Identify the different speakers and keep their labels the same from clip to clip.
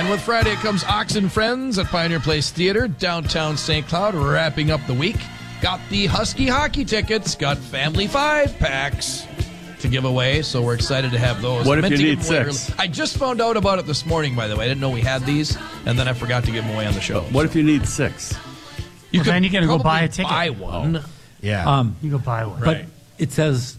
Speaker 1: And with Friday comes Ox and Friends at Pioneer Place Theater, downtown St. Cloud, wrapping up the week. Got the Husky hockey tickets, got family 5-packs to give away, so we're excited to have those.
Speaker 2: What if you need 6?
Speaker 1: I just found out about it this morning, by the way. I didn't know we had these, and then I forgot to give them away on the show.
Speaker 2: What if you need 6?
Speaker 3: Then you got to go buy a ticket.
Speaker 1: Buy one.
Speaker 4: Yeah.
Speaker 3: You go buy one.
Speaker 4: But it says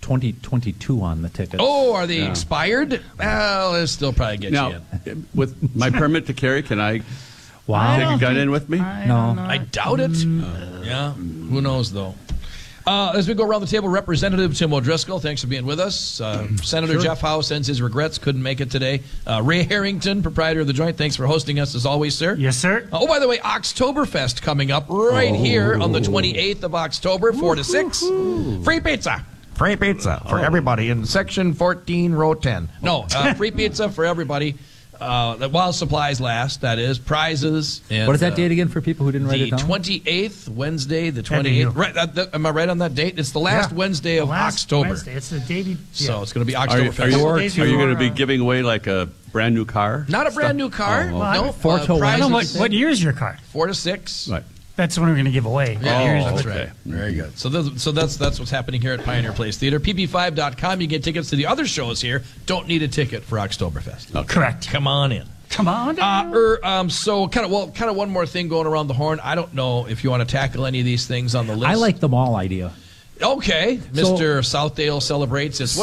Speaker 4: 2022 on the ticket.
Speaker 1: Oh, are they expired? Well, it'll still probably get
Speaker 2: Now,
Speaker 1: you in.
Speaker 2: with my permit to carry, can I
Speaker 4: Wow.
Speaker 2: take a gun in with me?
Speaker 4: No.
Speaker 1: I doubt it. Yeah, who knows, though. As we go around the table, Representative Tim O'Driscoll, thanks for being with us. Senator Jeff Howe sends his regrets, couldn't make it today. Ray Harrington, proprietor of The Joint, thanks for hosting us as always, sir.
Speaker 3: Yes, sir.
Speaker 1: Oh, by the way, Oktoberfest coming up right here on the 28th of October, 4 to 6. Free pizza. Free pizza for everybody in Section 14, Row 10. No, free pizza for everybody. While supplies last, that is. Prizes. And,
Speaker 4: What is that date again for people who didn't write it down?
Speaker 1: The 28th, Wednesday, the
Speaker 3: That'd be you.
Speaker 1: 28th. Right, am I right on that date? It's the last Wednesday of October.
Speaker 3: Wednesday. It's the day.
Speaker 1: So it's going to be
Speaker 2: Are
Speaker 1: Oktoberfest.
Speaker 2: you going to be giving away like a brand new car?
Speaker 1: Not a brand new car. No.
Speaker 4: 4 to 1.
Speaker 1: Prizes,
Speaker 3: What year is your car?
Speaker 1: 4 to 6.
Speaker 2: Right.
Speaker 3: That's the one we're going to give away.
Speaker 1: Yeah, that's
Speaker 2: okay.
Speaker 1: right. Very good. So that's what's happening here at Pioneer Place Theater. PB5.com. You get tickets to the other shows here. Don't need a ticket for Oktoberfest.
Speaker 2: Okay.
Speaker 3: Correct.
Speaker 1: Come on in.
Speaker 3: Come on.
Speaker 1: So kind of one more thing going around the horn. I don't know if you want to tackle any of these things on the list.
Speaker 4: I like the mall idea.
Speaker 1: Okay, Mr. Southdale celebrates his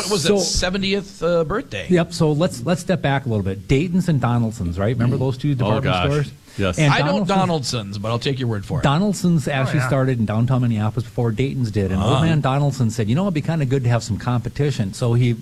Speaker 1: 70th birthday.
Speaker 4: Yep. So let's step back a little bit. Dayton's and Donaldson's, right? Remember those two department stores?
Speaker 2: Yes.
Speaker 4: And
Speaker 1: I know Donaldson's, but I'll take your word for it.
Speaker 4: Donaldson's actually started in downtown Minneapolis before Dayton's did, and old man Donaldson said, it'd be kind of good to have some competition. So he,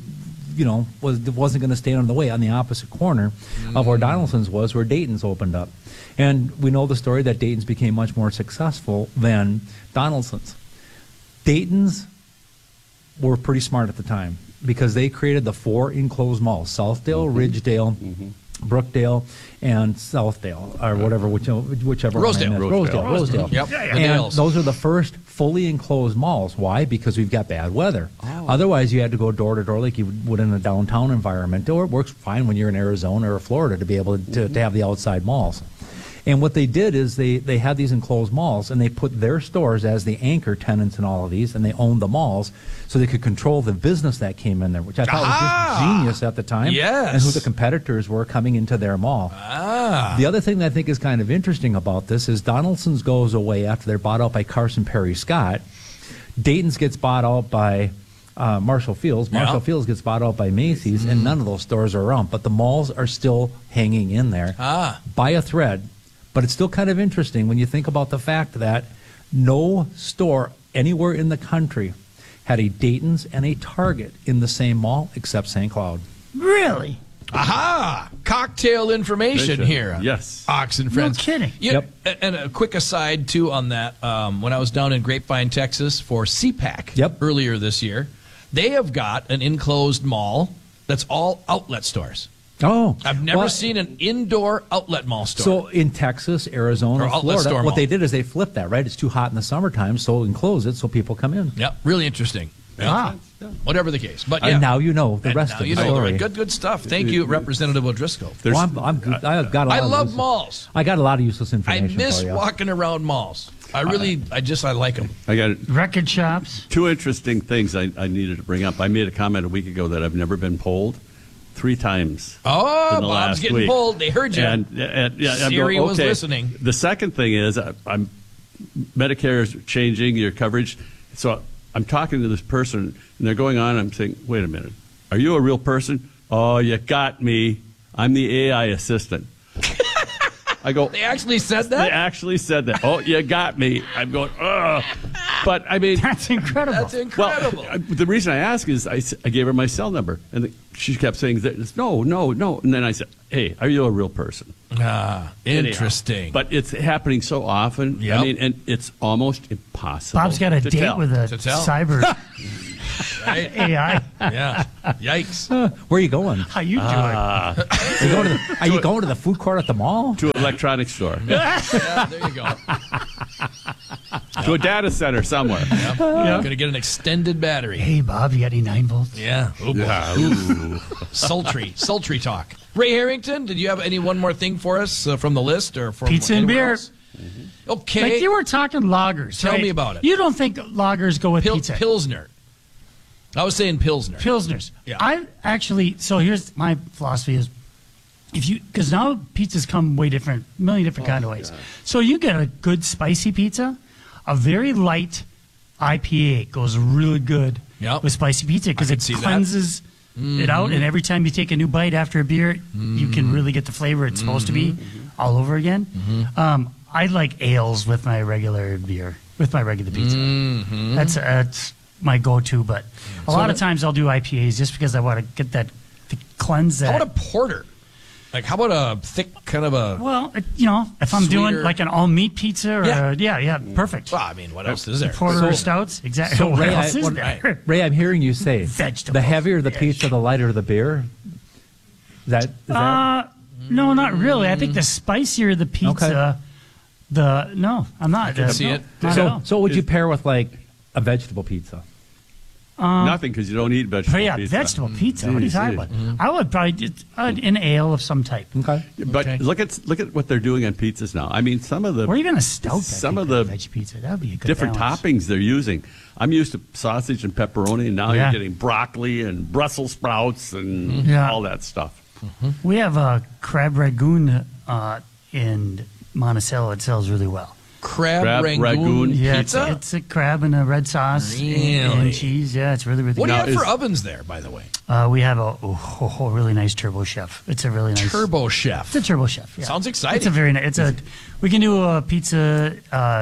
Speaker 4: wasn't going to stay on the opposite corner of where Donaldson's was, where Dayton's opened up. And we know the story that Dayton's became much more successful than Donaldson's. Dayton's were pretty smart at the time because they created the 4 enclosed malls: Southdale, Ridgedale, Brookdale, and Southdale, or whatever, whichever
Speaker 1: Rosedale.
Speaker 4: one it is. Rosedale.
Speaker 1: Yep.
Speaker 4: And those are the first fully enclosed malls. Why? Because we've got bad weather. Otherwise, you had to go door to door like you would in a downtown environment. Or it works fine when you're in Arizona or Florida to be able to have the outside malls. And what they did is they had these enclosed malls, and they put their stores as the anchor tenants in all of these, and they owned the malls, so they could control the business that came in there, which I thought was just genius at the time.
Speaker 1: Yes.
Speaker 4: And who the competitors were coming into their mall. The other thing that I think is kind of interesting about this is Donaldson's goes away after they're bought out by Carson Perry Scott. Dayton's gets bought out by Marshall Fields. Marshall Fields gets bought out by Macy's, and none of those stores are around. But the malls are still hanging in there by a thread. But it's still kind of interesting when you think about the fact that no store anywhere in the country had a Dayton's and a Target in the same mall except St. Cloud.
Speaker 3: Really?
Speaker 1: Aha! Cocktail information here.
Speaker 2: Yes.
Speaker 1: Ox and Friends.
Speaker 3: No kidding.
Speaker 1: And a quick aside, too, on that. When I was down in Grapevine, Texas for CPAC earlier this year, they have got an enclosed mall that's all outlet stores.
Speaker 4: Oh.
Speaker 1: I've never seen an indoor outlet mall store.
Speaker 4: So in Texas, Arizona, Florida, what they did is they flipped that, right? It's too hot in the summertime, so enclose it so people come in.
Speaker 1: Yep, really interesting. Whatever the case. But
Speaker 4: and now you know the rest of the story.
Speaker 1: Good stuff. Thank you, Representative O'Driscoll.
Speaker 4: I
Speaker 1: love malls.
Speaker 4: I got a lot of useless information.
Speaker 1: I miss walking around malls. I like them.
Speaker 2: I got
Speaker 3: record shops.
Speaker 2: 2 interesting things I needed to bring up. I made a comment a week ago that I've never been polled 3 times.
Speaker 1: Oh,
Speaker 2: in the
Speaker 1: Bob's
Speaker 2: last
Speaker 1: getting
Speaker 2: week.
Speaker 1: polled. They heard you.
Speaker 2: And
Speaker 1: Siri was listening.
Speaker 2: The second thing is Medicare is changing your coverage. So I'm talking to this person, and they're going on. I'm saying, wait a minute. Are you a real person? Oh, you got me. I'm the AI assistant. I go.
Speaker 1: They actually said that?
Speaker 2: They actually said that. Oh, you got me. I'm going, ugh. But, I mean.
Speaker 3: That's incredible.
Speaker 1: That's incredible.
Speaker 2: Well, the reason I ask is I gave her my cell number, and she kept saying, no. And then I said, hey, are you a real person?
Speaker 1: Interesting.
Speaker 2: Anyhow, but it's happening so often.
Speaker 1: Yep.
Speaker 2: I mean, and it's almost impossible.
Speaker 3: Bob's got a date
Speaker 2: tell.
Speaker 3: with a cyber AI.
Speaker 1: Yeah. Yikes.
Speaker 4: Where are you going?
Speaker 3: How you doing?
Speaker 4: Are you going to the food court at the mall?
Speaker 2: To an electronics store.
Speaker 1: Yeah, there you go.
Speaker 2: To a data center somewhere.
Speaker 1: Yep. Going to get an extended battery.
Speaker 3: Hey, Bob, you got any 9 volts?
Speaker 1: Yeah.
Speaker 2: Yeah.
Speaker 1: Sultry talk. Ray Harrington, did you have one more thing for us from the list or from
Speaker 3: Pizza and
Speaker 1: anywhere
Speaker 3: beer.
Speaker 1: else? Okay.
Speaker 3: Like you were talking lagers.
Speaker 1: Tell
Speaker 3: right?
Speaker 1: me about it.
Speaker 3: You don't think lagers go with pizza?
Speaker 1: Pilsner. I was saying Pilsner.
Speaker 3: Pilsners.
Speaker 1: Yeah.
Speaker 3: I actually, so here's my philosophy is, because now pizzas come way different, a million different kind of ways.
Speaker 2: God.
Speaker 3: So you get a good spicy pizza, a very light IPA goes really good
Speaker 1: Yep.
Speaker 3: with spicy pizza because
Speaker 1: I
Speaker 3: it
Speaker 1: can see that.
Speaker 3: cleanses it out, and every time you take a new bite after a beer, you can really get the flavor it's supposed to be all over again. I like ales with my regular beer, with my regular pizza. That's my go-to, but a lot of times I'll do IPAs just because I want to get that, to cleanse that.
Speaker 1: How about a porter? Like, how about a thick kind of a...
Speaker 3: Well, if I'm doing
Speaker 1: Sweeter.
Speaker 3: like an all-meat pizza, or
Speaker 1: Yeah.
Speaker 3: perfect.
Speaker 1: Well, I mean, what else is there?
Speaker 3: Porter or stouts, exactly.
Speaker 4: So
Speaker 3: what
Speaker 4: Ray,
Speaker 3: else is
Speaker 4: what-
Speaker 3: there?
Speaker 4: Ray, I'm hearing you say
Speaker 3: Vegetables,
Speaker 4: the heavier the
Speaker 3: fish.
Speaker 4: pizza, the lighter the beer. Is that
Speaker 3: No, not really. I think the spicier the pizza, no, I'm not. I
Speaker 1: can see it.
Speaker 3: Not at all.
Speaker 4: so? What would you pair with like a vegetable pizza?
Speaker 2: Nothing, because you don't eat vegetable
Speaker 3: But yeah,
Speaker 2: pizza.
Speaker 3: vegetable pizza. What are you
Speaker 2: Jeez,
Speaker 3: talking
Speaker 2: jeez.
Speaker 3: about? I would probably just an ale of some type.
Speaker 4: Okay.
Speaker 2: But
Speaker 1: Okay.
Speaker 2: look at what they're doing on pizzas now. I mean, some of the
Speaker 3: Or even a stout.
Speaker 2: some of the
Speaker 3: veg pizza. That would be a good
Speaker 2: different
Speaker 3: balance.
Speaker 2: toppings they're using. I'm used to sausage and pepperoni, and now
Speaker 3: Yeah.
Speaker 2: you're getting broccoli and Brussels sprouts and
Speaker 3: Yeah.
Speaker 2: all that stuff.
Speaker 3: We have a crab ragoon in Monticello. It sells really well.
Speaker 1: Crab
Speaker 2: Ragoon
Speaker 1: Rangoon
Speaker 3: Yeah,
Speaker 1: pizza?
Speaker 3: it's a crab and a red sauce
Speaker 1: Really?
Speaker 3: and cheese. Yeah, it's really, really
Speaker 1: What do you
Speaker 3: good.
Speaker 1: have for ovens there, by the way?
Speaker 3: We have a really nice Turbo Chef. It's a really nice
Speaker 1: Turbo Chef.
Speaker 3: It's a Turbo Chef. Yeah.
Speaker 1: Sounds exciting.
Speaker 3: It's a very nice. We can do a pizza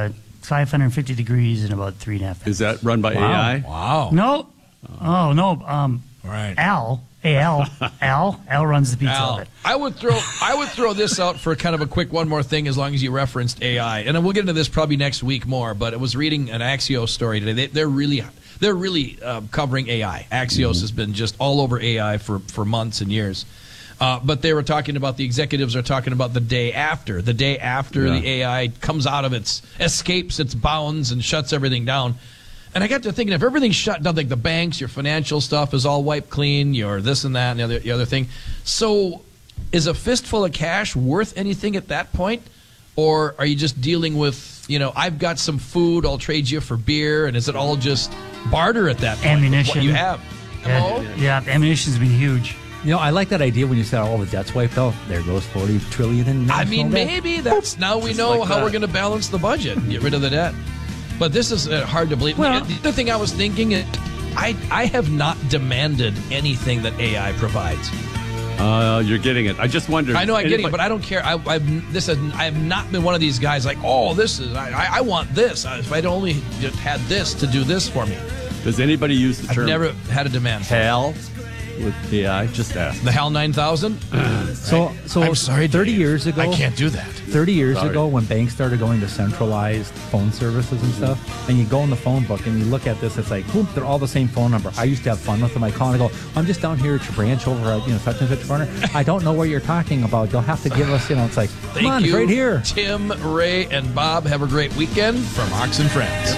Speaker 3: 550 degrees in about 3.5 minutes.
Speaker 2: Is that run by AI?
Speaker 1: Wow.
Speaker 3: No, oh no.
Speaker 1: Right.
Speaker 3: Al runs the pizza
Speaker 1: Al,
Speaker 3: of it.
Speaker 1: I would throw this out for kind of a quick one more thing, as long as you referenced AI, and then we'll get into this probably next week more. But I was reading an Axios story today. They're really covering AI. Axios has been just all over AI for months and years. But they were talking about, the executives are talking about the day after the AI comes out of escapes its bounds and shuts everything down. And I got to thinking, if everything's shut down, like the banks, your financial stuff is all wiped clean, your this and that and the other thing. So is a fistful of cash worth anything at that point? Or are you just dealing with, I've got some food, I'll trade you for beer, and is it all just barter at that point?
Speaker 3: Ammunition.
Speaker 1: What you have. Mo?
Speaker 3: Yeah, ammunition's been huge.
Speaker 4: I like that idea when you said all the debt's wiped out. There goes 40 trillion in
Speaker 1: I
Speaker 4: national
Speaker 1: mean,
Speaker 4: debt.
Speaker 1: maybe that's now we know
Speaker 2: like
Speaker 1: how
Speaker 2: that.
Speaker 1: we're going to balance the budget and get rid of the debt. But this is hard to believe.
Speaker 3: Well-
Speaker 1: The other thing I was thinking, I have not demanded anything that AI provides.
Speaker 2: You're getting it. I just wondered.
Speaker 1: I know I'm getting it,
Speaker 2: anybody-
Speaker 1: but I don't care. I have not been one of these guys like, oh, I want this. If I'd only just had this to do this for me.
Speaker 2: Does anybody use the
Speaker 1: I've
Speaker 2: term
Speaker 1: never had a demand for it.
Speaker 2: HAL with AI? Just ask.
Speaker 1: The HAL 9000?
Speaker 4: So
Speaker 1: I'm sorry,
Speaker 4: 30
Speaker 1: Dave.
Speaker 4: years ago,
Speaker 1: I can't do that.
Speaker 4: 30 years
Speaker 2: Sorry.
Speaker 4: ago, when banks started going to centralized phone services and stuff, and you go in the phone book and you look at this, it's like, boom, they're all the same phone number. I used to have fun with them. I call and I go, I'm just down here at your branch over at such and such corner. I don't know what you're talking about. You'll have to give us, it's like, come
Speaker 1: Thank
Speaker 4: on,
Speaker 1: you,
Speaker 4: it's right here.
Speaker 1: Tim, Ray, and Bob. Have a great weekend from Ox and Friends.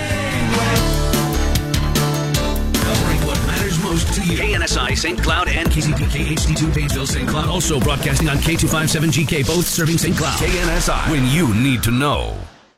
Speaker 5: Covering what matters most to you. KNSI St. Cloud and KCPK HD2 Painesville St. Cloud. Also broadcasting on K257GK, both serving St. Cloud. KNSI, when you need to know.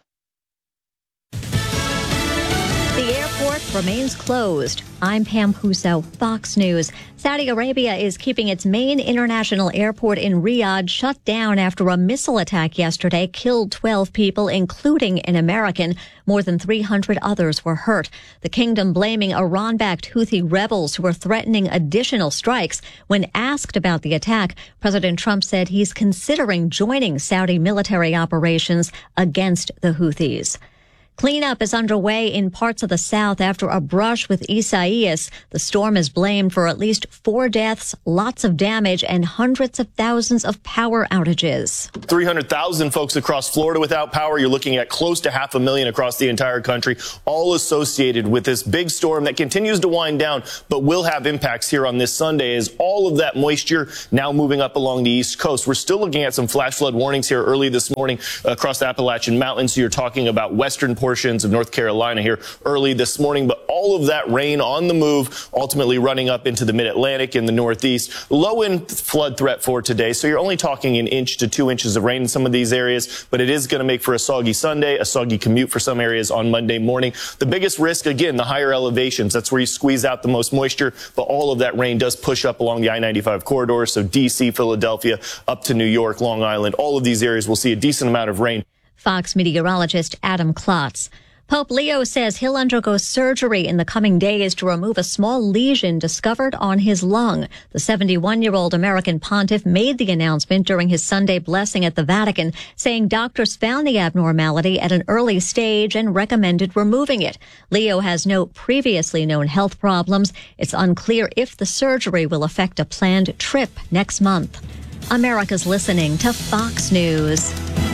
Speaker 6: The airport remains closed. I'm Pam Puso, Fox News. Saudi Arabia is keeping its main international airport in Riyadh shut down after a missile attack yesterday killed 12 people, including an American. More than 300 others were hurt. The kingdom blaming Iran-backed Houthi rebels who are threatening additional strikes. When asked about the attack, President Trump said he's considering joining Saudi military operations against the Houthis. Cleanup is underway in parts of the South after a brush with Isaias. The storm is blamed for at least 4 deaths, lots of damage, and hundreds of thousands of power outages.
Speaker 7: 300,000 folks across Florida without power. You're looking at close to 500,000 across the entire country, all associated with this big storm that continues to wind down, but will have impacts here on this Sunday as all of that moisture now moving up along the East Coast. We're still looking at some flash flood warnings here early this morning across the Appalachian Mountains. So you're talking about western portions of North Carolina here early this morning. But all of that rain on the move, ultimately running up into the mid-Atlantic and the Northeast. Low in flood threat for today, so you're only talking 1 inch to 2 inches of rain in some of these areas, but it is going to make for a soggy Sunday, a soggy commute for some areas on Monday morning. The biggest risk, again, the higher elevations. That's where you squeeze out the most moisture, but all of that rain does push up along the I-95 corridor, so D.C., Philadelphia, up to New York, Long Island. All of these areas will see a decent amount of rain.
Speaker 6: Fox meteorologist Adam Klotz. Pope Leo says he'll undergo surgery in the coming days to remove a small lesion discovered on his lung. The 71-year-old American pontiff made the announcement during his Sunday blessing at the Vatican, saying doctors found the abnormality at an early stage and recommended removing it. Leo has no previously known health problems. It's unclear if the surgery will affect a planned trip next month. America's listening to Fox News.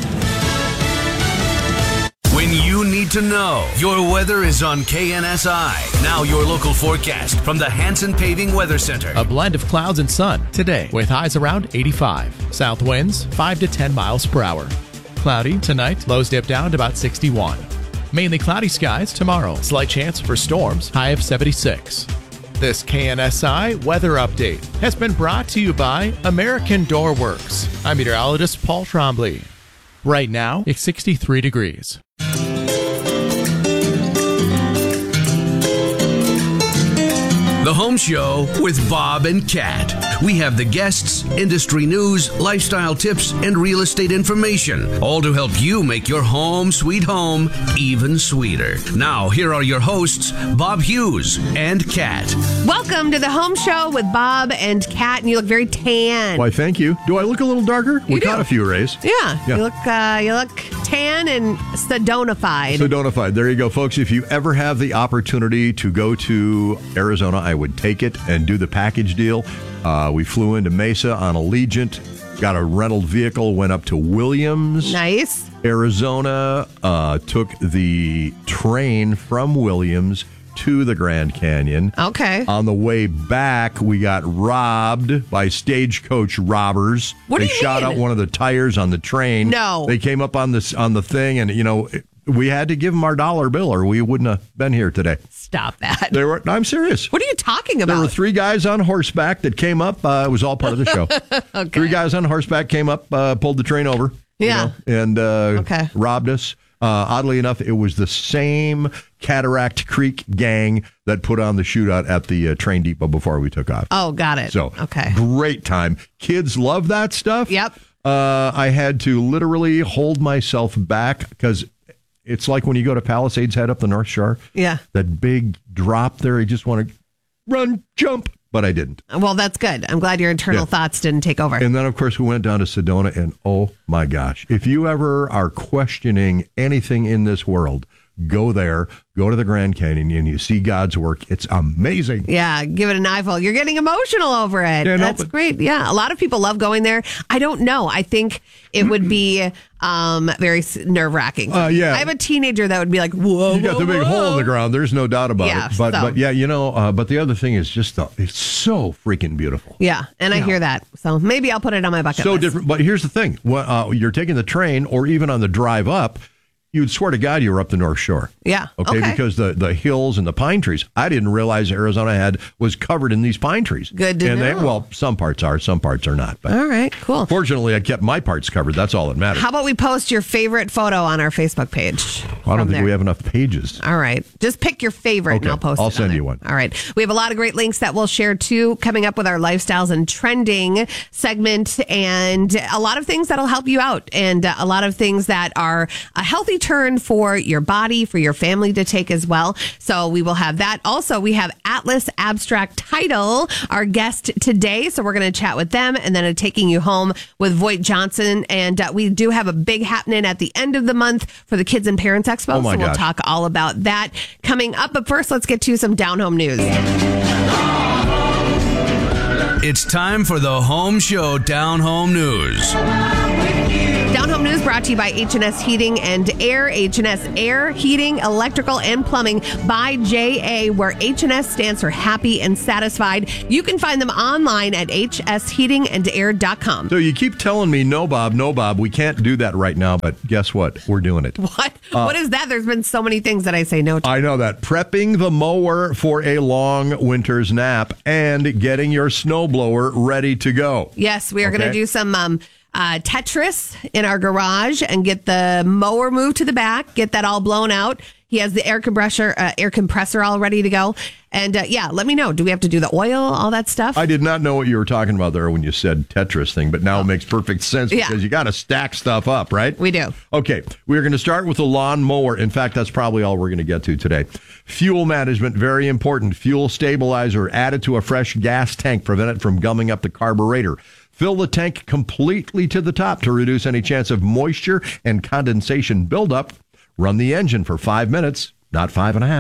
Speaker 5: When you need to know, your weather is on KNSI. Now your local forecast from the Hanson Paving Weather Center.
Speaker 8: A blend of clouds and sun today with highs around 85. South winds 5 to 10 miles per hour. Cloudy tonight, lows dip down to about 61. Mainly cloudy skies tomorrow. Slight chance for storms, high of 76. This KNSI weather update has been brought to you by American Door Works. I'm meteorologist Paul Trombley. Right now, it's 63 degrees.
Speaker 5: The Home Show with Bob and Kat. We have the guests, industry news, lifestyle tips, and real estate information, all to help you make your home sweet home even sweeter. Now, here are your hosts, Bob Hughes and Kat.
Speaker 9: Welcome to the Home Show with Bob and Kat, and you look very tan.
Speaker 10: Why, thank you. Do I look a little darker? We caught a few rays.
Speaker 9: Yeah. You look tan and sedonified.
Speaker 10: Sedonified. There you go, folks. If you ever have the opportunity to go to Arizona, I would take it and do the package deal. We flew into Mesa on Allegiant, got a rental vehicle, went up to Williams.
Speaker 9: Nice.
Speaker 10: Arizona, took the train from Williams to the Grand Canyon.
Speaker 9: Okay.
Speaker 10: On the way back, we got robbed by stagecoach robbers.
Speaker 9: What do you
Speaker 10: shot
Speaker 9: mean?
Speaker 10: out one of the tires on the train.
Speaker 9: No.
Speaker 10: They came up on the thing, and we had to give them our dollar bill, or we wouldn't have been here today.
Speaker 9: Stop that.
Speaker 10: I'm serious.
Speaker 9: What are you talking about?
Speaker 10: There were 3 guys on horseback that came up. It was all part of the show.
Speaker 9: Okay.
Speaker 10: 3 guys on horseback came up, pulled the train over.
Speaker 9: Yeah.
Speaker 10: And robbed us. Oddly enough, it was the same Cataract Creek gang that put on the shootout at the train depot before we took off.
Speaker 9: Oh, got it.
Speaker 10: So,
Speaker 9: okay.
Speaker 10: Great time. Kids love that stuff.
Speaker 9: Yep.
Speaker 10: I had to literally hold myself back because it's like when you go to Palisades Head up the North Shore.
Speaker 9: Yeah.
Speaker 10: That big drop there. You just want to run, jump. But I didn't.
Speaker 9: Well, that's good. I'm glad your internal thoughts didn't take over.
Speaker 10: And then, of course, we went down to Sedona, and oh, my gosh. If you ever are questioning anything in this world, go there, go to the Grand Canyon, and you see God's work. It's amazing.
Speaker 9: Yeah, give it an eyeful. You're getting emotional over it.
Speaker 10: Yeah,
Speaker 9: That's great. Yeah, a lot of people love going there. I don't know. I think it would be very nerve-wracking.
Speaker 10: Yeah.
Speaker 9: I have a teenager that would be like, whoa,
Speaker 10: You got the big hole in the ground. There's no doubt about it. But but the other thing is just it's so freaking beautiful.
Speaker 9: Yeah, and I hear that. So maybe I'll put it on my bucket list.
Speaker 10: So different. But here's the thing. You're taking the train or even on the drive up, you'd swear to God you were up the North Shore.
Speaker 9: Yeah.
Speaker 10: Okay, because the hills and the pine trees, I didn't realize Arizona was covered in these pine trees.
Speaker 9: Good to know.
Speaker 10: Some parts are, some parts are not. But
Speaker 9: all right, cool.
Speaker 10: Fortunately, I kept my parts covered. That's all that matters.
Speaker 9: How about we post your favorite photo on our Facebook page?
Speaker 10: I don't think we have enough pages.
Speaker 9: All right. Just pick your favorite and I'll post it.
Speaker 10: I'll send you one.
Speaker 9: All right. We have a lot of great links that we'll share too, coming up with our lifestyles and trending segment, and a lot of things that'll help you out, and a lot of things that are a healthy turn for your body, for your family to take as well. So we will have that. Also, we have Atlas Abstract Title, our guest today. So we're going to chat with them, and then taking you home with Voight Johnson. And we do have a big happening at the end of the month for the Kids and Parents Expo.
Speaker 10: Oh my
Speaker 9: We'll
Speaker 10: gosh.
Speaker 9: talk all about that coming up. But first, let's get to some down home news.
Speaker 5: It's time for the Home Show Down Home News.
Speaker 9: Down home news brought brought to you by H&S Heating and Air. H&S Air, Heating, Electrical, and Plumbing by JA, where H&S stands for happy and satisfied. You can find them online at hsheatingandair.com.
Speaker 10: So you keep telling me, no, Bob, we can't do that right now, but guess what? We're doing it.
Speaker 9: What? What is that? There's been so many things that I say no to.
Speaker 10: I know that. Prepping the mower for a long winter's nap and getting your snowblower ready to go.
Speaker 9: Yes, we are going to do some Tetris in our garage and get the mower moved to the back, get that all blown out. He has the air compressor all ready to go. And let me know. Do we have to do the oil, all that stuff?
Speaker 10: I did not know what you were talking about there when you said Tetris thing, but now it makes perfect sense because you got to stack stuff up, right?
Speaker 9: We do.
Speaker 10: Okay, we're going to start with the lawn mower. In fact, that's probably all we're going to get to today. Fuel management, very important. Fuel stabilizer added to a fresh gas tank, prevent it from gumming up the carburetor. Fill the tank completely to the top to reduce any chance of moisture and condensation buildup. Run the engine for 5 minutes, not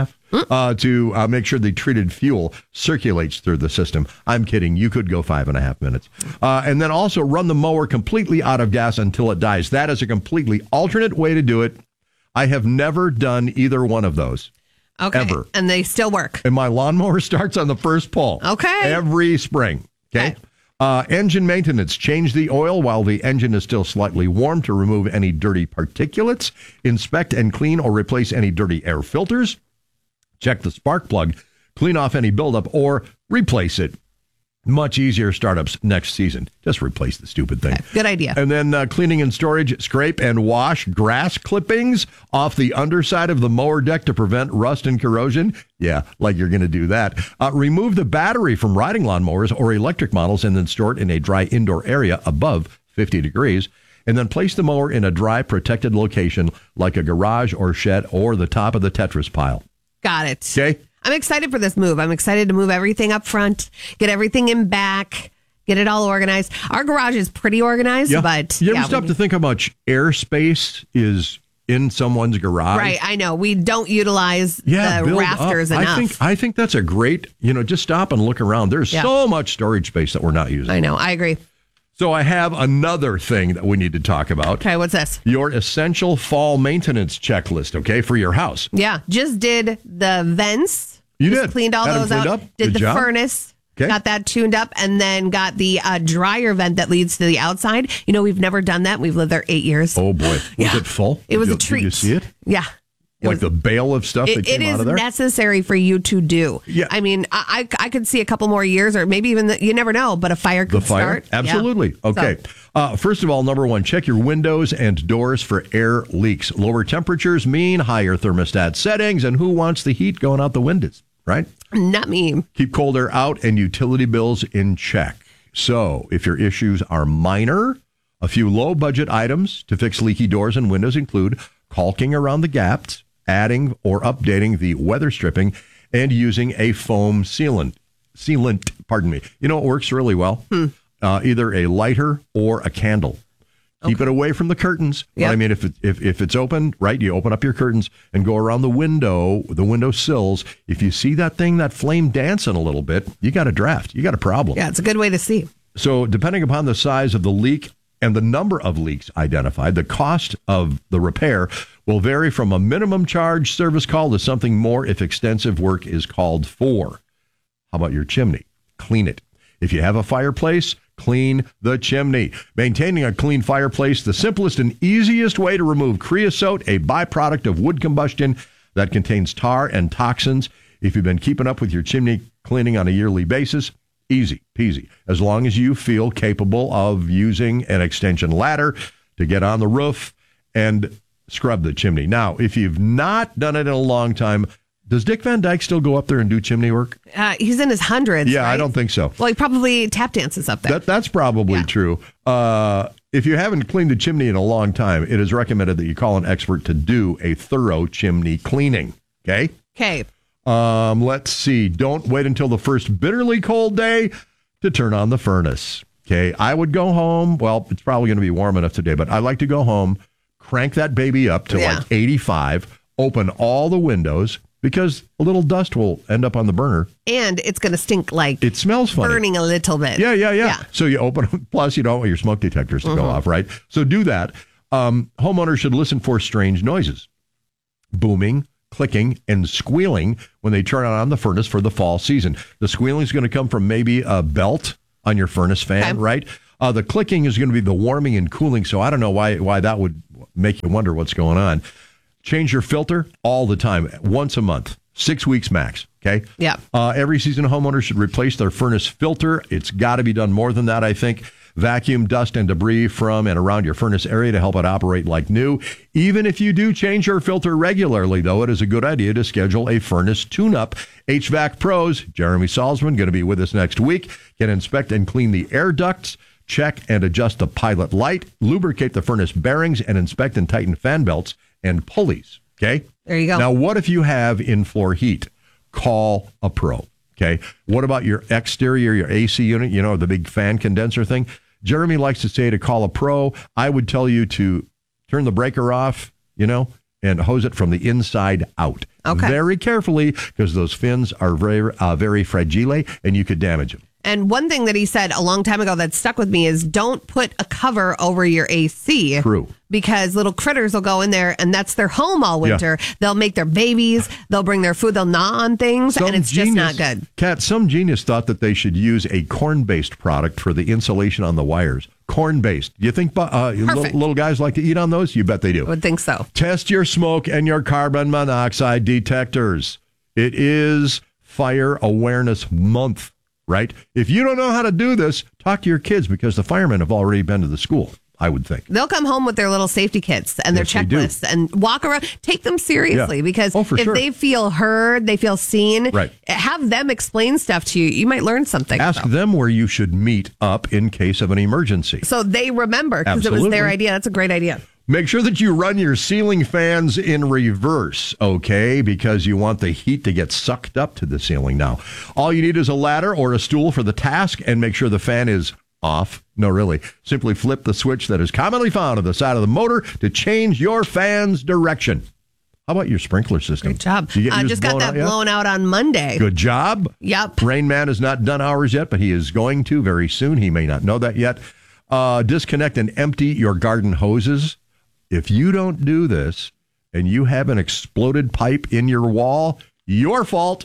Speaker 10: 5.5, to make sure the treated fuel circulates through the system. I'm kidding. You could go 5.5 minutes. And then also run the mower completely out of gas until it dies. That is a completely alternate way to do it. I have never done either one of those.
Speaker 9: Okay.
Speaker 10: Ever.
Speaker 9: And they still work.
Speaker 10: And my lawnmower starts on the first pull.
Speaker 9: Okay.
Speaker 10: Every spring. Okay. Engine maintenance. Change the oil while the engine is still slightly warm to remove any dirty particulates. Inspect and clean or replace any dirty air filters. Check the spark plug. Clean off any buildup or replace it. Much easier startups next season. Just replace the stupid thing.
Speaker 9: Okay, good idea.
Speaker 10: And then cleaning and storage, scrape and wash grass clippings off the underside of the mower deck to prevent rust and corrosion. Yeah, like you're going to do that. Remove the battery from riding lawnmowers or electric models and then store it in a dry indoor area above 50 degrees. And then place the mower in a dry, protected location like a garage or shed or the top of the Tetris pile.
Speaker 9: Got it.
Speaker 10: Okay.
Speaker 9: I'm excited for this move. I'm excited to move everything up front, get everything in back, get it all organized. Our garage is pretty organized, but...
Speaker 10: You ever stop to think how much airspace is in someone's garage?
Speaker 9: Right, I know. We don't utilize the rafters enough.
Speaker 10: I think that's a great, just stop and look around. There's so much storage space that we're not using.
Speaker 9: I know, I agree.
Speaker 10: So I have another thing that we need to talk about.
Speaker 9: Okay, what's this?
Speaker 10: Your essential fall maintenance checklist, okay, for your house.
Speaker 9: Yeah, just did the vents.
Speaker 10: You
Speaker 9: just
Speaker 10: did.
Speaker 9: Cleaned all
Speaker 10: Had them
Speaker 9: those
Speaker 10: cleaned
Speaker 9: out.
Speaker 10: up?
Speaker 9: Did
Speaker 10: Good
Speaker 9: the
Speaker 10: job.
Speaker 9: furnace.
Speaker 10: Okay.
Speaker 9: Got that tuned up, and then got the dryer vent that leads to the outside. We've never done that. We've lived there 8 years.
Speaker 10: Oh, boy. Was it full?
Speaker 9: It was a treat.
Speaker 10: Did you see it?
Speaker 9: Yeah.
Speaker 10: The bale of stuff that came out of there?
Speaker 9: It is necessary for you to do.
Speaker 10: Yeah.
Speaker 9: I mean, I could see a couple more years, or maybe even, you never know, but a fire could start.
Speaker 10: Absolutely.
Speaker 9: Yeah.
Speaker 10: Okay. First of all, number one, check your windows and doors for air leaks. Lower temperatures mean higher thermostat settings, and who wants the heat going out the windows, right?
Speaker 9: Not me.
Speaker 10: Keep cold air out and utility bills in check. So if your issues are minor, a few low-budget items to fix leaky doors and windows include caulking around the gaps, adding or updating the weather stripping, and using a foam sealant. It works really well. Either a lighter or a candle. Keep it away from the curtains.
Speaker 9: Yep.
Speaker 10: But I mean, if it's open, right, you open up your curtains and go around the window sills. If you see that flame dancing a little bit, you got a draft. You got a problem.
Speaker 9: Yeah, it's a good way to see.
Speaker 10: So depending upon the size of the leak and the number of leaks identified, the cost of the repair will vary from a minimum charge service call to something more if extensive work is called for. How about your chimney? Clean it. If you have a fireplace, clean the chimney. Maintaining a clean fireplace, the simplest and easiest way to remove creosote, a byproduct of wood combustion that contains tar and toxins. If you've been keeping up with your chimney cleaning on a yearly basis, easy peasy. As long as you feel capable of using an extension ladder to get on the roof and scrub the chimney. Now, if you've not done it in a long time, does Dick Van Dyke still go up there and do chimney work?
Speaker 9: He's in his hundreds.
Speaker 10: Yeah,
Speaker 9: right?
Speaker 10: I don't think so.
Speaker 9: Well, he probably tap dances up there.
Speaker 10: That's probably true. If you haven't cleaned the chimney in a long time, it is recommended that you call an expert to do a thorough chimney cleaning. Okay?
Speaker 9: Okay.
Speaker 10: Let's see. Don't wait until the first bitterly cold day to turn on the furnace. Okay? I would go home. Well, it's probably going to be warm enough today, but I like to go home, crank that baby up to like 85, open all the windows, because a little dust will end up on the burner.
Speaker 9: And it's going to stink like
Speaker 10: it smells funny.
Speaker 9: Burning a little bit.
Speaker 10: Yeah. So you open them. Plus, you don't want your smoke detectors to go off, right? So do that. Homeowners should listen for strange noises, booming, clicking, and squealing when they turn on the furnace for the fall season. The squealing is going to come from maybe a belt on your furnace fan, right? The clicking is going to be the warming and cooling, so I don't know why that would make you wonder what's going on. Change your filter all the time, once a month, 6 weeks max, okay?
Speaker 9: Yeah.
Speaker 10: Every season, homeowners should replace their furnace filter. It's got to be done more than that, I think. Vacuum dust and debris from and around your furnace area to help it operate like new. Even if you do change your filter regularly, though, it is a good idea to schedule a furnace tune-up. HVAC pros, Jeremy Salzman, going to be with us next week, can inspect and clean the air ducts, check and adjust the pilot light, lubricate the furnace bearings, and inspect and tighten fan belts and pulleys. Okay?
Speaker 9: There you go.
Speaker 10: Now, what if you have in-floor heat? Call a pro. Okay. What about your exterior, your AC unit, the big fan condenser thing? Jeremy likes to say to call a pro. I would tell you to turn the breaker off, and hose it from the inside out.
Speaker 9: Okay.
Speaker 10: Very carefully, because those fins are very, very fragile, and you could damage them.
Speaker 9: And one thing that he said a long time ago that stuck with me is don't put a cover over your AC.
Speaker 10: True.
Speaker 9: Because little critters will go in there and that's their home all winter. Yeah. They'll make their babies. They'll bring their food. They'll gnaw on things. And it's just not good.
Speaker 10: Kat, some genius thought that they should use a corn-based product for the insulation on the wires. Corn-based. Do you think little guys like to eat on those? You bet they do.
Speaker 9: I would think so.
Speaker 10: Test your smoke and your carbon monoxide detectors. It is Fire Awareness Month. Right? If you don't know how to do this, talk to your kids because the firemen have already been to the school, I would think.
Speaker 9: They'll come home with their little safety kits and their checklists and walk around. Take them seriously because if they feel heard, they feel seen, have them explain stuff to you. You might learn something.
Speaker 10: Ask them where you should meet up in case of an emergency.
Speaker 9: So they remember because it was their idea. That's a great idea.
Speaker 10: Make sure that you run your ceiling fans in reverse, okay? Because you want the heat to get sucked up to the ceiling now. All you need is a ladder or a stool for the task and make sure the fan is off. No, really. Simply flip the switch that is commonly found on the side of the motor to change your fan's direction. How about your sprinkler system?
Speaker 9: Great job. I just got that blown out on Monday.
Speaker 10: Good job.
Speaker 9: Yep.
Speaker 10: Rain Man has not done ours yet, but he is going to very soon. He may not know that yet. Disconnect and empty your garden hoses. If you don't do this and you have an exploded pipe in your wall, your fault.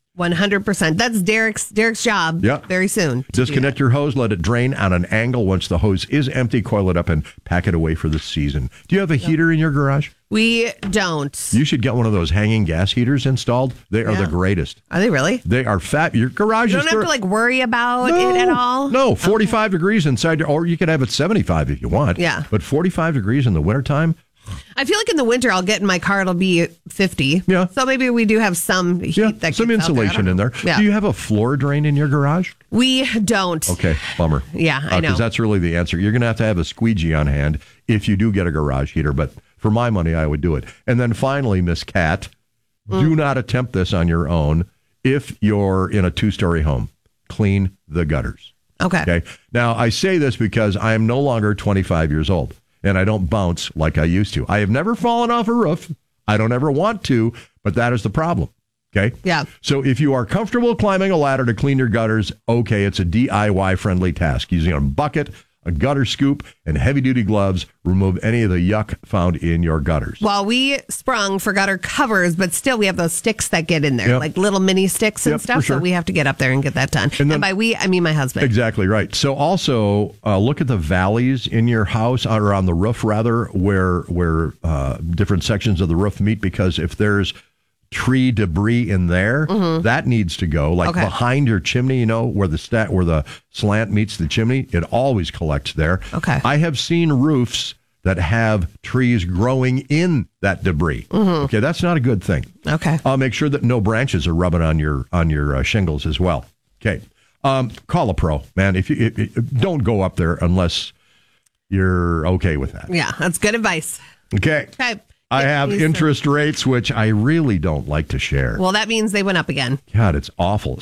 Speaker 9: 100%. That's Derek's job very soon.
Speaker 10: Disconnect your hose, let it drain on an angle. Once the hose is empty, coil it up and pack it away for the season. Do you have a heater in your garage?
Speaker 9: We don't.
Speaker 10: You should get one of those hanging gas heaters installed. They are the greatest.
Speaker 9: Are they really?
Speaker 10: They are fat. Your garage
Speaker 9: you don't have to worry about it at all?
Speaker 10: No, 45 degrees inside, or you could have it 75 if you want.
Speaker 9: Yeah.
Speaker 10: But 45 degrees in the wintertime.
Speaker 9: I feel like in the winter, I'll get in my car, it'll be 50.
Speaker 10: Yeah.
Speaker 9: So maybe we do have some heat that
Speaker 10: some insulation in there.
Speaker 9: Yeah.
Speaker 10: Do you have a floor drain in your garage?
Speaker 9: We don't.
Speaker 10: Okay, bummer.
Speaker 9: Yeah, I know.
Speaker 10: Because that's really the answer. You're going to have a squeegee on hand if you do get a garage heater. But for my money, I would do it. And then finally, Miss Kat, do not attempt this on your own if you're in a 2-story home. Clean the gutters.
Speaker 9: Okay.
Speaker 10: Now, I say this because I am no longer 25 years old. And I don't bounce like I used to. I have never fallen off a roof. I don't ever want to, but that is the problem. Okay?
Speaker 9: Yeah.
Speaker 10: So if you are comfortable climbing a ladder to clean your gutters, okay, it's a DIY-friendly task. Using a bucket, a gutter scoop, and heavy-duty gloves, remove any of the yuck found in your gutters.
Speaker 9: Well, we sprung for gutter covers, but still we have those sticks that get in there, like little mini sticks and stuff, so we have to get up there and get that done. And by we, I mean my husband.
Speaker 10: Exactly right. So also look at the valleys in your house, or on the roof rather, where different sections of the roof meet, because if there's tree debris in there, that needs to go. Like behind your chimney, where the slant meets the chimney, it always collects there.
Speaker 9: Okay.
Speaker 10: I have seen roofs that have trees growing in that debris. Okay, that's not a good thing.
Speaker 9: Okay.
Speaker 10: Make sure that no branches are rubbing on your shingles as well. Okay. Call a pro, man. If you don't go up there unless you're okay with that.
Speaker 9: Yeah, that's good advice.
Speaker 10: Okay. I have interest rates, which I really don't like to share.
Speaker 9: Well, that means they went up again.
Speaker 10: God, it's awful.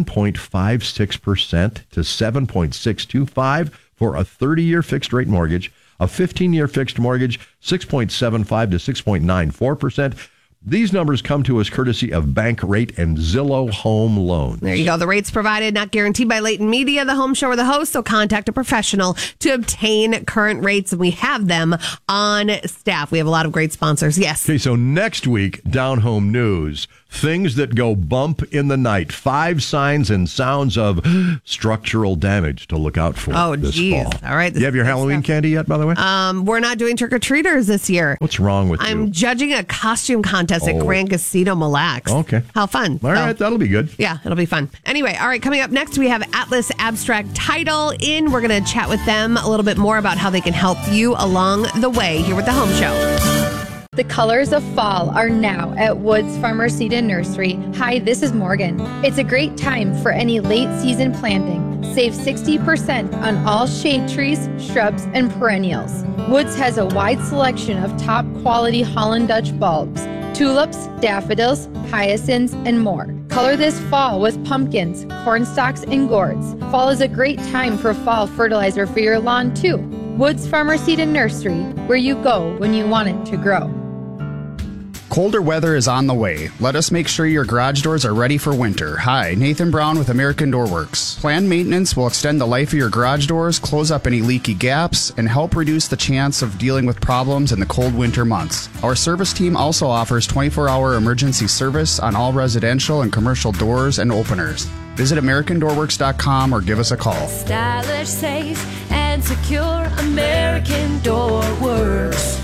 Speaker 10: 7.56% to 7.625 for a 30-year fixed rate mortgage. A 15-year fixed mortgage, 6.75 to 6.94%. These numbers come to us courtesy of Bankrate and Zillow Home Loans.
Speaker 9: There you go. The rates provided, not guaranteed by Leighton Media, the home show, or the host. So contact a professional to obtain current rates, and we have them on staff. We have a lot of great sponsors. Yes.
Speaker 10: Okay, so next week, Down Home News. Things that go bump in the night. 5 signs and sounds of structural damage to look out for this
Speaker 9: geez.
Speaker 10: fall.
Speaker 9: All right.
Speaker 10: You have your Halloween candy yet, by the way?
Speaker 9: We're not doing trick-or-treaters this year.
Speaker 10: What's wrong with you?
Speaker 9: I'm judging a costume contest at Grand Casino Mille Lacs.
Speaker 10: Okay.
Speaker 9: How fun.
Speaker 10: All right, that'll be good.
Speaker 9: Yeah, it'll be fun. Anyway, all right, coming up next, we have Atlas Abstract Title in. We're going to chat with them a little bit more about how they can help you along the way here with the Home Show.
Speaker 11: The colors of fall are now at Woods Farmer Seed and Nursery. Hi, this is Morgan. It's a great time for any late season planting. Save 60% on all shade trees, shrubs, and perennials. Woods has a wide selection of top quality Holland Dutch bulbs, tulips, daffodils, hyacinths, and more. Color this fall with pumpkins, cornstalks, and gourds. Fall is a great time for fall fertilizer for your lawn too. Woods Farmer Seed and Nursery, where you go when you want it to grow.
Speaker 12: Colder weather is on the way. Let us make sure your garage doors are ready for winter. Hi, Nathan Brown with American Door Works. Planned maintenance will extend the life of your garage doors, close up any leaky gaps, and help reduce the chance of dealing with problems in the cold winter months. Our service team also offers 24-hour emergency service on all residential and commercial doors and openers. Visit AmericanDoorWorks.com or give us a call.
Speaker 13: Stylish, safe, and secure. American Door Works.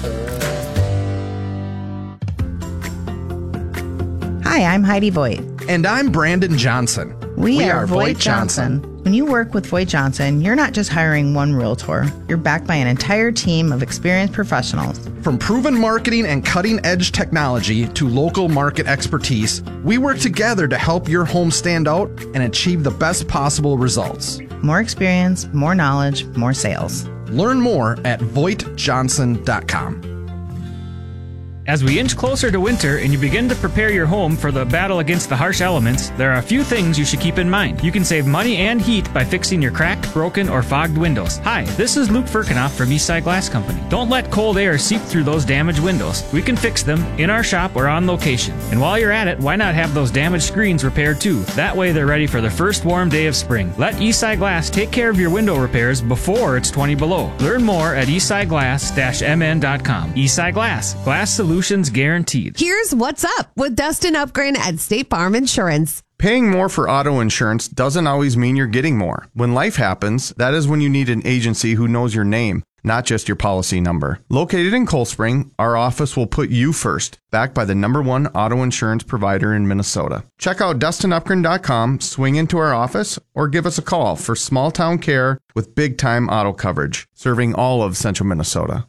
Speaker 14: Hi, I'm Heidi Voigt.
Speaker 15: And I'm Brandon Johnson.
Speaker 14: We are Voigt Johnson. When you work with Voigt Johnson, you're not just hiring one realtor. You're backed by an entire team of experienced professionals.
Speaker 15: From proven marketing and cutting-edge technology to local market expertise, we work together to help your home stand out and achieve the best possible results.
Speaker 14: More experience, more knowledge, more sales.
Speaker 15: Learn more at VoigtJohnson.com.
Speaker 16: As we inch closer to winter and you begin to prepare your home for the battle against the harsh elements, there are a few things you should keep in mind. You can save money and heat by fixing your cracked, broken, or fogged windows. Hi, this is Luke Firkinoff from Eastside Glass Company. Don't let cold air seep through those damaged windows. We can fix them in our shop or on location. And while you're at it, why not have those damaged screens repaired too? That way they're ready for the first warm day of spring. Let Eastside Glass take care of your window repairs before it's 20 below. Learn more at eastsideglass-mn.com. Eastside Glass. Glass solutions guaranteed.
Speaker 9: Here's what's up with Dustin Upgren at State Farm Insurance.
Speaker 17: Paying more for auto insurance doesn't always mean you're getting more. When life happens, that is when you need an agency who knows your name, not just your policy number. Located in Cold Spring, our office will put you first, backed by the #1 auto insurance provider in Minnesota. Check out DustinUpgren.com, swing into our office, or give us a call for small town care with big time auto coverage, serving all of central Minnesota.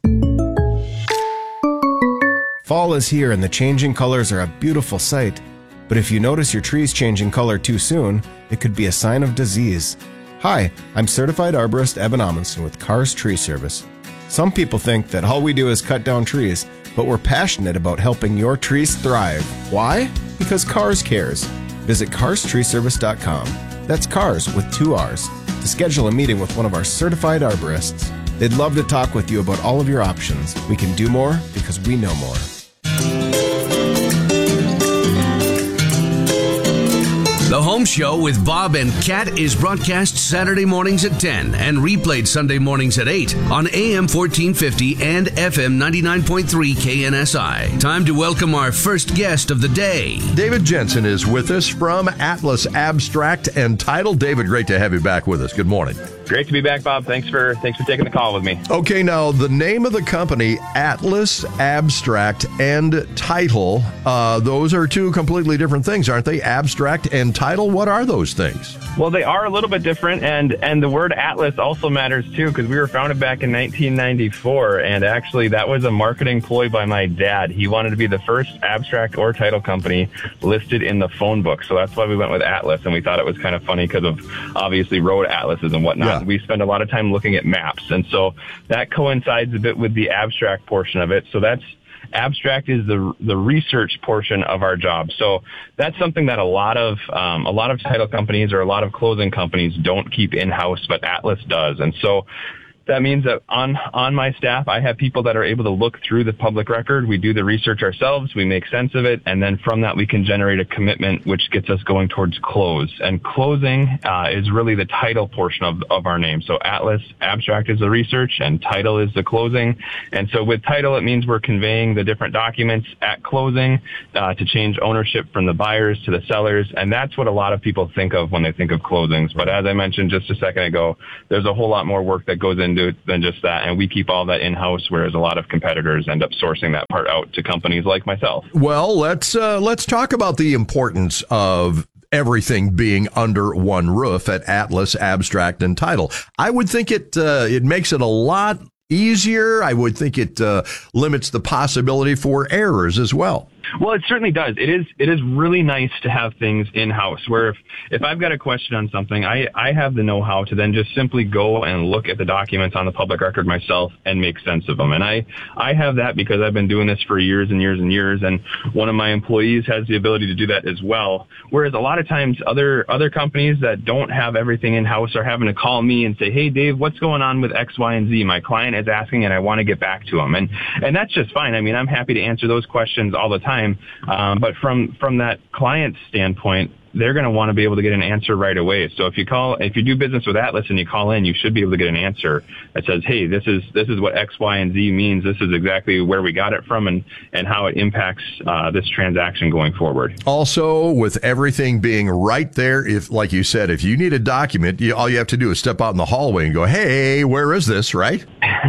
Speaker 18: Fall is here and the changing colors are a beautiful sight. But if you notice your trees changing color too soon, it could be a sign of disease. Hi, I'm certified arborist Eben Amundsen with Cars Tree Service. Some people think that all we do is cut down trees, but we're passionate about helping your trees thrive. Why? Because Cars cares. Visit carstreeservice.com. That's Cars with 2 R's. To schedule a meeting with one of our certified arborists. They'd love to talk with you about all of your options. We can do more because we know more.
Speaker 5: The Home Show with Bob and Kat is broadcast Saturday mornings at 10 and replayed Sunday mornings at 8 on AM 1450 and FM 99.3 KNSI. Time to welcome our first guest of the day.
Speaker 10: David Jensen is with us from Atlas Abstract and Title. David, great to have you back with us. Good morning.
Speaker 19: Great to be back, Bob. Thanks for taking the call with me.
Speaker 10: Okay, now the name of the company, Atlas Abstract and Title, those are two completely different things, aren't they? Abstract and Title, what are those things?
Speaker 19: Well, they are a little bit different, and the word Atlas also matters too, because we were founded back in 1994, and actually that was a marketing ploy by my dad. He wanted to be the first abstract or title company listed in the phone book, so that's why we went with Atlas, and we thought it was kind of funny because of obviously road atlases and whatnot. Yeah. We spend a lot of time looking at maps, and so that coincides a bit with the abstract portion of it. So that's abstract is the research portion of our job. So that's something that a lot of title companies or a lot of closing companies don't keep in-house, but Atlas does. And so That means that on my staff, I have people that are able to look through the public record. We do the research ourselves. We make sense of it. And then from that, we can generate a commitment, which gets us going towards close. And closing is really the title portion of our name. So Atlas Abstract is the research and title is the closing. And so with title, it means we're conveying the different documents at closing to change ownership from the buyers to the sellers. And that's what a lot of people think of when they think of closings. But as I mentioned just a second ago, there's a whole lot more work that goes into it than just that. And we keep all that in-house, whereas a lot of competitors end up sourcing that part out to companies like myself.
Speaker 10: Well, let's talk about the importance of everything being under one roof at Atlas Abstract and Title. I would think it makes it a lot easier. I would think it limits the possibility for errors as well.
Speaker 19: Well, it certainly does. It is really nice to have things in-house where if I've got a question on something, I have the know-how to then just simply go and look at the documents on the public record myself and make sense of them. And I have that because I've been doing this for years and years and years, and one of my employees has the ability to do that as well. Whereas a lot of times other companies that don't have everything in-house are having to call me and say, hey, Dave, what's going on with X, Y, and Z? My client is asking and I want to get back to them. And that's just fine. I mean, I'm happy to answer those questions all the time. But from that client standpoint, they're going to want to be able to get an answer right away. So if you do business with Atlas and you call in, you should be able to get an answer that says, hey, this is what X, Y, and Z means. This is exactly where we got it from and how it impacts this transaction going forward.
Speaker 10: Also, with everything being right there, if, like you said, if you need a document, all you have to do is step out in the hallway and go, hey, where is this, right?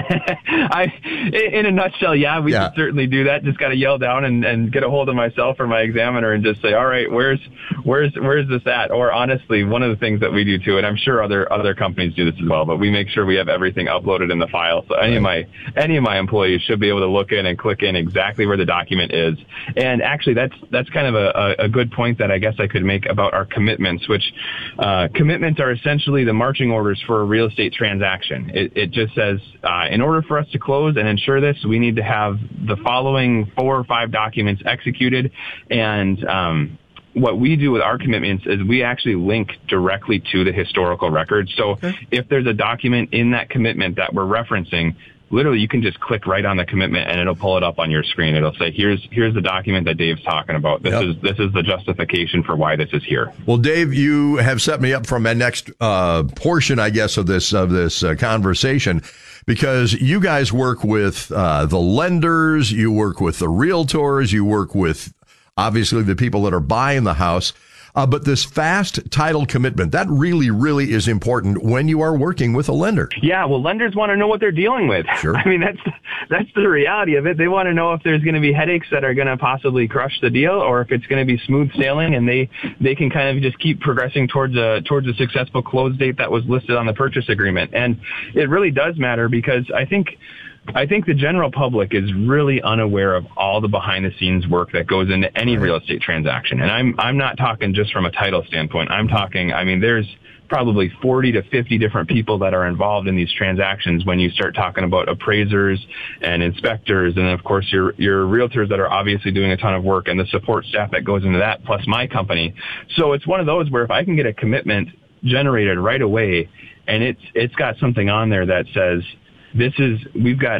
Speaker 19: In a nutshell, yeah, we can certainly do that. Just got to yell down and get a hold of myself or my examiner and just say, all right, where's this at? Or honestly, one of the things that we do too, and I'm sure other companies do this as well, but we make sure we have everything uploaded in the file. So any of my employees should be able to look in and click in exactly where the document is. And actually, that's kind of a good point that I guess I could make about our commitments, which commitments are essentially the marching orders for a real estate transaction. It just says, in order for us to close and ensure this, we need to have the following 4 or 5 documents executed. And what we do with our commitments is we actually link directly to the historical record. So if there's a document in that commitment that we're referencing, literally you can just click right on the commitment and it'll pull it up on your screen. It'll say, here's the document that Dave's talking about. This is the justification for why this is here.
Speaker 10: Well, Dave, you have set me up for my next portion, I guess, of this conversation, because you guys work with the lenders, you work with the realtors, you work with obviously the people that are buying the house. But this fast title commitment, that really, really is important when you are working with a lender.
Speaker 19: Yeah, well, lenders want to know what they're dealing with.
Speaker 10: Sure.
Speaker 19: I mean, that's the reality of it. They want to know if there's going to be headaches that are going to possibly crush the deal, or if it's going to be smooth sailing and they can kind of just keep progressing towards a successful close date that was listed on the purchase agreement. And it really does matter because I think the general public is really unaware of all the behind-the-scenes work that goes into any real estate transaction. And I'm not talking just from a title standpoint. I'm talking, I mean, there's probably 40 to 50 different people that are involved in these transactions when you start talking about appraisers and inspectors and, of course, your realtors that are obviously doing a ton of work and the support staff that goes into that, plus my company. So it's one of those where if I can get a commitment generated right away and it's got something on there that says, we've got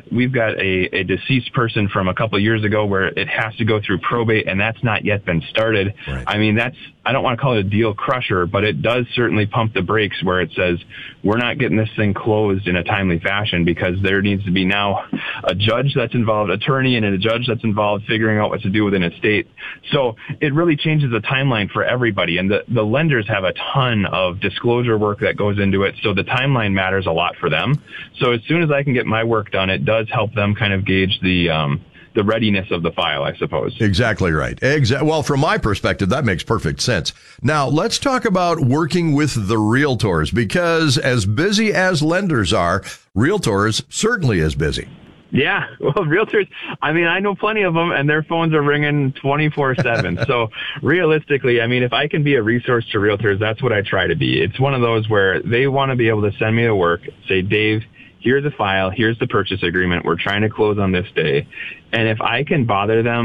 Speaker 19: a deceased person from a couple of years ago where it has to go through probate and that's not yet been started. Right. I mean, I don't want to call it a deal crusher, but it does certainly pump the brakes where it says we're not getting this thing closed in a timely fashion because there needs to be now a judge that's involved, attorney, and a judge that's involved figuring out what to do with an estate. So it really changes the timeline for everybody. And the lenders have a ton of disclosure work that goes into it. So the timeline matters a lot for them. So as soon as I can get my work done, it does help them kind of gauge the readiness of the file, I suppose.
Speaker 10: Exactly right. Well, from my perspective, that makes perfect sense. Now, let's talk about working with the realtors, because as busy as lenders are, realtors certainly as busy.
Speaker 19: Yeah, well, realtors, I mean, I know plenty of them, and their phones are ringing 24/7. So realistically, I mean, if I can be a resource to realtors, that's what I try to be. It's one of those where they want to be able to send me the work, say, Dave, here's a file, here's the purchase agreement, we're trying to close on this day. And if I can bother them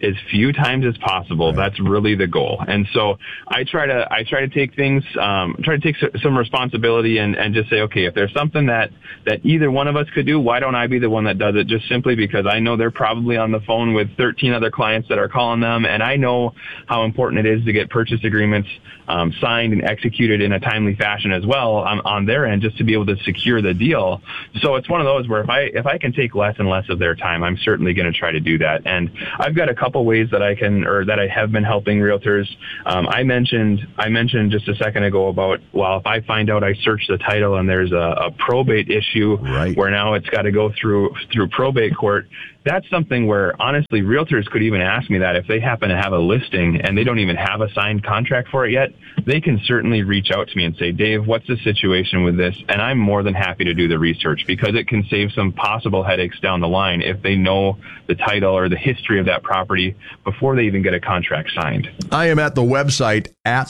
Speaker 19: as few times as possible. Right. That's really the goal. And so I try to take things, some responsibility and just say, okay, if there's something that either one of us could do, why don't I be the one that does it? Just simply because I know they're probably on the phone with 13 other clients that are calling them, and I know how important it is to get purchase agreements signed and executed in a timely fashion as well on their end, just to be able to secure the deal. So it's one of those where if I can take less and less of their time, I'm certainly going to try to do that. And I've got a couple ways that I have been helping realtors. I mentioned just a second ago about, well, if I find out I search the title and there's a probate issue where now it's got to go through probate court. That's something where, honestly, realtors could even ask me that if they happen to have a listing and they don't even have a signed contract for it yet. They can certainly reach out to me and say, Dave, what's the situation with this? And I'm more than happy to do the research, because it can save some possible headaches down the line if they know the title or the history of that property before they even get a contract signed.
Speaker 10: I am at the website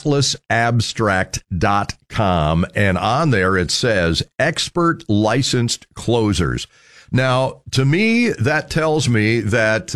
Speaker 10: atlasabstract.com, and on there it says expert licensed closers. Now, to me, that tells me that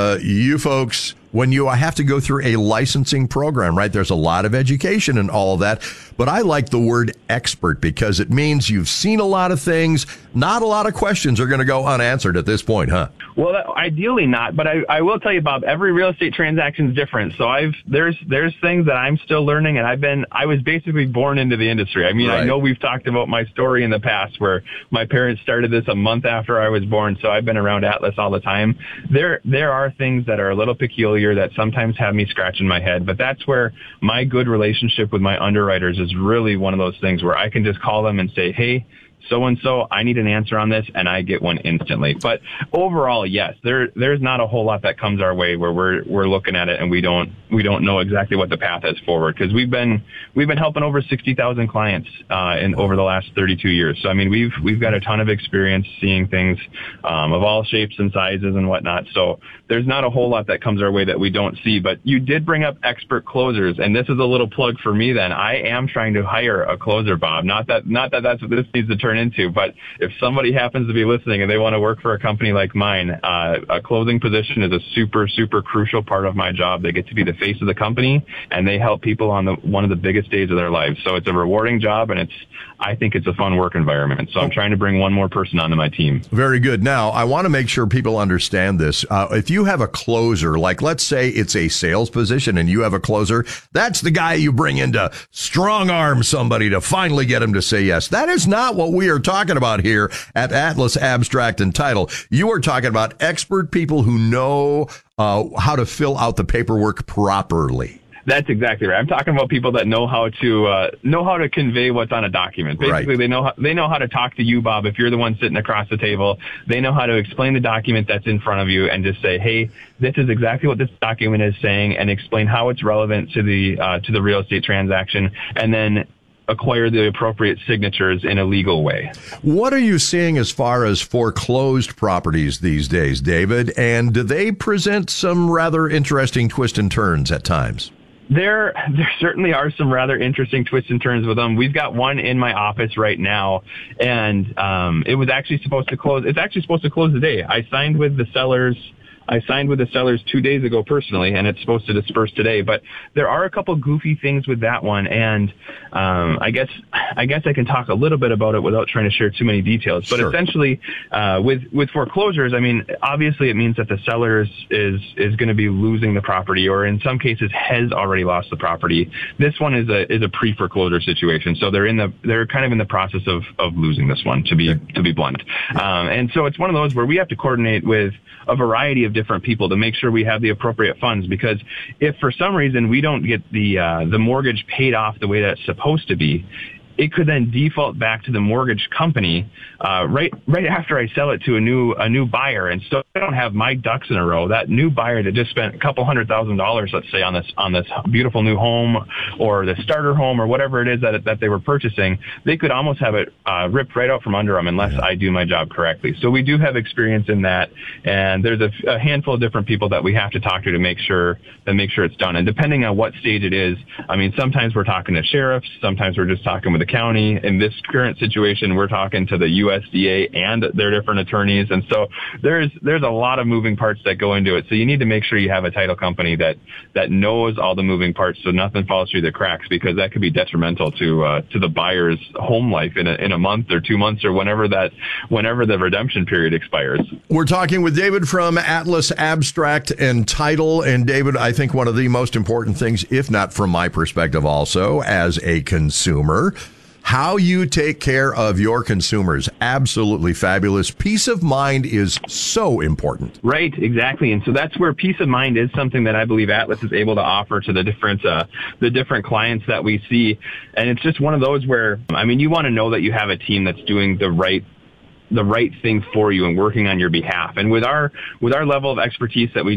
Speaker 10: you folks, when you have to go through a licensing program, right? There's a lot of education and all of that. But I like the word expert because it means you've seen a lot of things. Not a lot of questions are going to go unanswered at this point, huh?
Speaker 19: Well, ideally not. But I will tell you, Bob, every real estate transaction is different. So there's things that I'm still learning, and I was basically born into the industry. I mean, right. I know we've talked about my story in the past where my parents started this a month after I was born. So I've been around Atlas all the time. There are things that are a little peculiar that sometimes have me scratching my head, but that's where my good relationship with my underwriters is really one of those things where I can just call them and say, hey, so-and-so, I need an answer on this, and I get one instantly. But overall, yes, there's not a whole lot that comes our way where we're looking at it and we don't know exactly what the path is forward, because we've been helping over 60,000 clients over the last 32 years. So I mean, we've got a ton of experience seeing things of all shapes and sizes and whatnot. So there's not a whole lot that comes our way that we don't see. But you did bring up expert closers, and this is a little plug for me. Then I am trying to hire a closer, Bob. Not that that's what this needs to turn into, but if somebody happens to be listening and they want to work for a company like mine, a closing position is a super, super crucial part of my job. They get to be the face of the company, and they help people on one of the biggest days of their lives. So it's a rewarding job, and I think it's a fun work environment. So I'm trying to bring one more person onto my team.
Speaker 10: Very good. Now, I want to make sure people understand this. If you have a closer, like let's say it's a sales position and you have a closer, that's the guy you bring in to strong arm somebody to finally get him to say yes. That is not what we are talking about here at Atlas Abstract and Title. You are talking about expert people who know how to fill out the paperwork properly.
Speaker 19: That's exactly right. I'm talking about people that know how to convey what's on a document. Basically, right. They know how to talk to you, Bob, if you're the one sitting across the table. They know how to explain the document that's in front of you and just say, hey, this is exactly what this document is saying, and explain how it's relevant to the real estate transaction, and then acquire the appropriate signatures in a legal way.
Speaker 10: What are you seeing as far as foreclosed properties these days, David? And do they present some rather interesting twists and turns at times?
Speaker 19: There certainly are some rather interesting twists and turns with them. We've got one in my office right now, and it was actually supposed to close. It's actually supposed to close today. I signed with the sellers 2 days ago personally, and it's supposed to disperse today. But there are a couple goofy things with that one, and I guess I can talk a little bit about it without trying to share too many details. But essentially, with foreclosures, I mean, obviously it means that the seller is going to be losing the property, or in some cases has already lost the property. This one is a pre-foreclosure situation, so they're kind of in the process of losing this one, to be blunt. And so it's one of those where we have to coordinate with a variety of different people to make sure we have the appropriate funds, because if for some reason we don't get the mortgage paid off the way that it's supposed to be, it could then default back to the mortgage company right after I sell it to a new buyer. And so I don't have my ducks in a row. That new buyer that just spent a couple $100,000, let's say, on this beautiful new home or the starter home or whatever it is that they were purchasing, they could almost have it ripped right out from under them unless I do my job correctly. So we do have experience in that, and there's a handful of different people that we have to talk to make sure it's done. And depending on what stage it is, I mean, sometimes we're talking to sheriffs, sometimes we're just talking with the county. In this current situation, we're talking to the USDA and their different attorneys. And so there's a lot of moving parts that go into it. So you need to make sure you have a title company that knows all the moving parts, so nothing falls through the cracks, because that could be detrimental to the buyer's home life in a month or 2 months or whenever the redemption period expires.
Speaker 10: We're talking with David from Atlas Abstract and Title. And David, I think one of the most important things, if not from my perspective also as a consumer, how you take care of your consumers. Absolutely fabulous. Peace of mind is so important.
Speaker 19: Right, exactly. And so that's where peace of mind is something that I believe Atlas is able to offer to the different clients that we see. And it's just one of those where, I mean, you want to know that you have a team that's doing the right thing for you and working on your behalf. And with our level of expertise that we